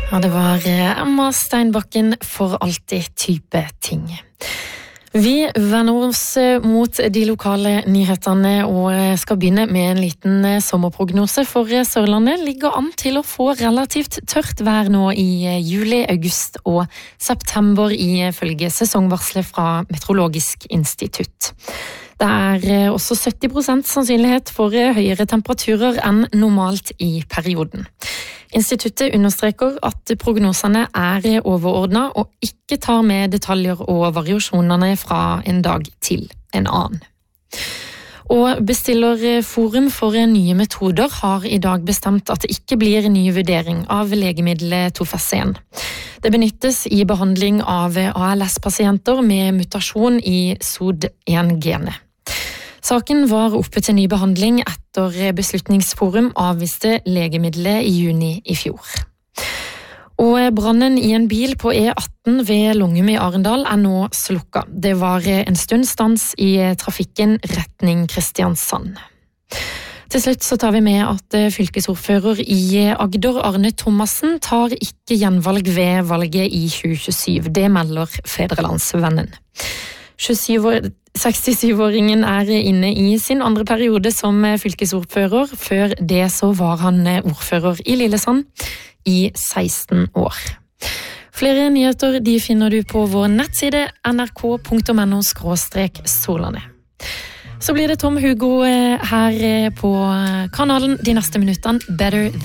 Ja, det var Emma Steinbakken for alltid type ting. Vi vender oss mot de lokale nyhetene og skal begynne med en liten sommerprognose for Sørlandet. Ligger an til å få relativt tørt vær nå i juli, august og september ifølge sesongvarslet fra Meteorologisk institutt. Det er også 70% sannsynlighet for høyere temperaturer enn normalt i perioden. Instituttet understreker at prognosene er overordnet og ikke tar med detaljer og variasjonene fra en dag til en annen. Og Bestillerforum for nye metoder har i dag bestemt at det ikke blir ny vurdering av legemiddelet Tofessin. Det benyttes i behandling av ALS-pasienter med mutasjon i SOD1-genet. Saken var oppe til ny behandling etter Beslutningsforum avviste legemiddelet i juni i fjor. Og brannen i en bil på E18 ved Longum i Arendal er nå slukket. Det var en stund stans i trafikken retning Kristiansand. Til slutt så tar vi med at fylkesordfører i Agder, Arne Thomassen, tar ikke gjenvalg ved valget i 2027. Det melder Fædrelandsvennen. 67-åringen er inne i sin andre periode som fylkesordfører. Før det så var han ordfører i Lillesand i 16 år. Flere nyheter de finner du på vår nettside nrk.no/Solane. Så blir det Tom Hugo her på kanalen de neste minuttene. Better